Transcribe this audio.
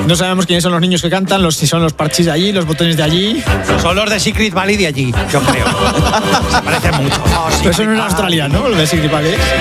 No sabemos quiénes son los niños que cantan, si son los parchís de allí, los botones de allí. Son los de Secret Valley de allí, yo creo. Se parecen mucho. Pero eso no es Australia, ¿no? Lo de Secret Valley.